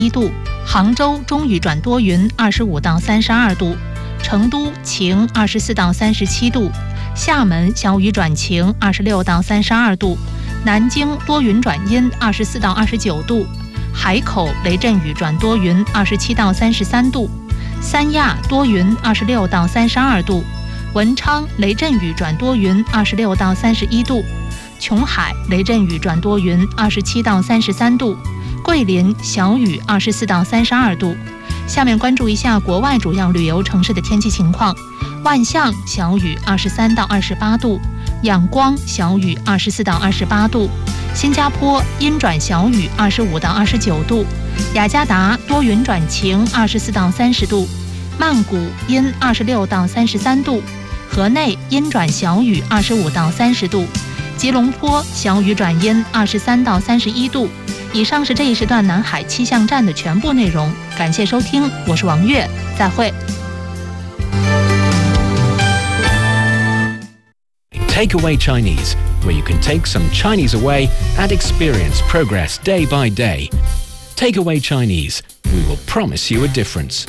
度，杭州中雨转多云25到32度，成都晴24到37度，厦门小雨转晴26到32度，南京多云转阴24到29度，海口雷阵雨转多云27到33度，三亚多云26到32度，文昌雷阵雨转多云26到31度，琼海雷阵雨转多云27到33度，桂林小雨24到32度。下面关注一下国外主要旅游城市的天气情况。万象小雨23到28度，仰光小雨24到28度，新加坡阴转小雨25到29度，雅加达多云转晴24到30度，曼谷阴26到33度，河内阴转小雨25到30度，吉隆坡小雨转阴23到31度。以上是这一时段南海气象站的全部内容，感谢收听，我是王悦，再会。 Takeaway Chinese, where you can take some Chinese away and experience progress day by day. Takeaway Chinese, we will promise you a difference.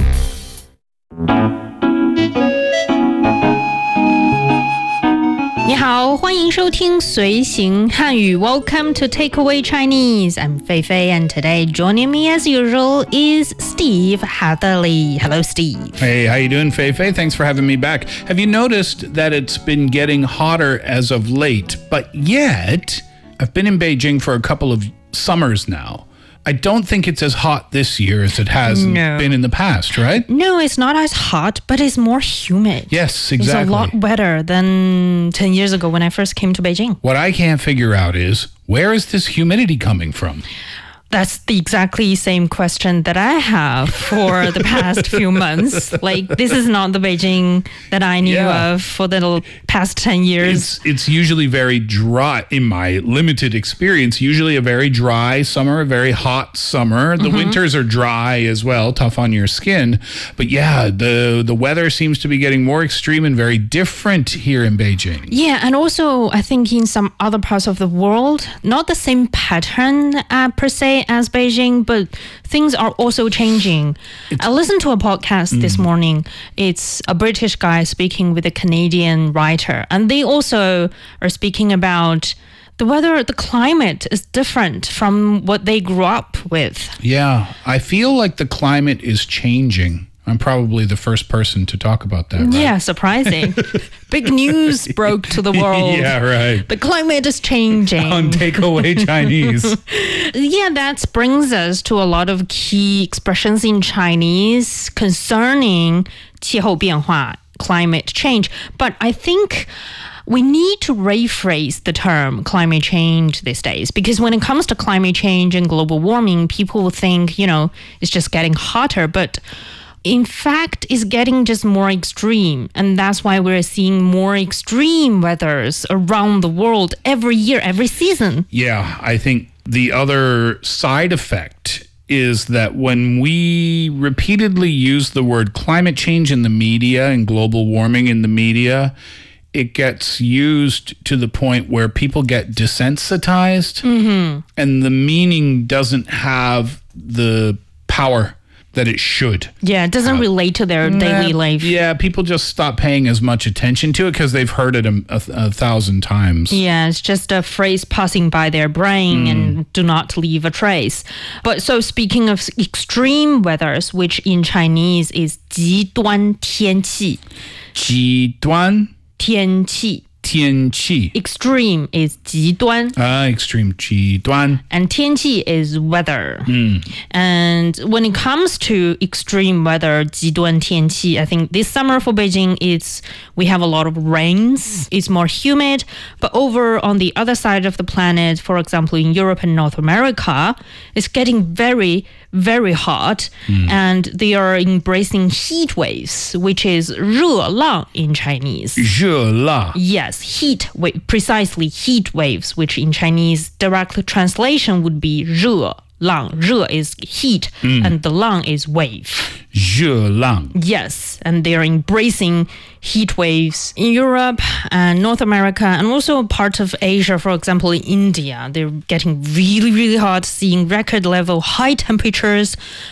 你好，欢迎收听随行汉语 Welcome to Takeaway Chinese. I'm Fei Fei, and today joining me as usual is Steve Hatherley. Hello, Steve. Hey, how you doing, Fei Fei? Thanks for having me back. Have you noticed that it's been getting hotter as of late, but yet I've been in Beijing for a couple of summers now. I don't think it's as hot this year as it has been in the past, right? No, it's not as hot, but it's more humid. Yes, exactly. It's a lot wetter than 10 years ago when I first came to Beijing. What I can't figure out is, where is this humidity coming from? That's the exactly same question that I have for the past few months. Like, this is not the Beijing that I knew of for the past 10 years. It's usually very dry, in my limited experience, usually a very dry summer, a very hot summer. The winters are dry as well, tough on your skin. But yeah, the weather seems to be getting more extreme and very different here in Beijing. Yeah, and also I think in some other parts of the world, not the same pattern per se as Beijing, but things are also changing. I listened to a podcast this morning. It's a British guy speaking with a Canadian writer, and they also are speaking about the weather, the climate is different from what they grew up with. Yeah, I feel like the climate is changing. I'm probably the first person to talk about that, right? Yeah, surprising. Big news broke to the world. Yeah, right. The climate is changing. On Takeaway Chinese. Yeah, that brings us to a lot of key expressions in Chinese concerning 气候变化, climate change. But I think we need to rephrase the term climate change these days, because when it comes to climate change and global warming, people think, it's just getting hotter, but in fact, it's getting just more extreme. And that's why we're seeing more extreme weathers around the world every year, every season. Yeah, I think the other side effect is that when we repeatedly use the word climate change in the media and global warming in the media, it gets used to the point where people get desensitized and the meaning doesn't have the power that it should. Yeah, it doesn't relate to their daily life. Yeah, people just stop paying as much attention to it because they've heard it a thousand times. Yeah, it's just a phrase passing by their brain and do not leave a trace. But so speaking of extreme weathers, which in Chinese is 极端天气. 极端天气. 天气. Extreme is 极端. Extreme 极端. And 天气 is weather. And when it comes to extreme weather, 极端天气, I think this summer for Beijing, we have a lot of rains. It's more humid. But over on the other side of the planet, for example, in Europe and North America, it's getting very, very hot. And they are embracing heat waves, which is 热浪 in Chinese. 热浪. Yes, precisely heat waves, which in Chinese direct translation would be 热浪. 热 is heat and the 浪 is wave. 热浪. Yes, and they're embracing heat waves in Europe and North America and also part of Asia, for example, in India. They're getting really, really hot, seeing record level high temperatures